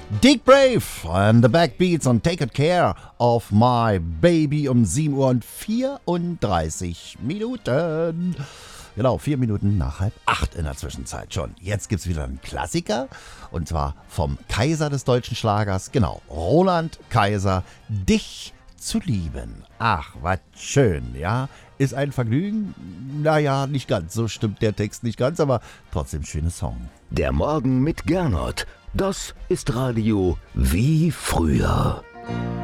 Dick Brave and the Backbeats und Take Good Care of My Baby um 7 Uhr und 34 Minuten. Genau, 4 Minuten nach 7:30 in der Zwischenzeit schon. Jetzt gibt's wieder einen Klassiker und zwar vom Kaiser des deutschen Schlagers, genau, Roland Kaiser, Dich zu lieben. Ach, was schön, ja. Ist ein Vergnügen? Naja, nicht ganz, so stimmt der Text nicht ganz, aber trotzdem schöner Song. Der Morgen mit Gernot, das ist Radio wie früher.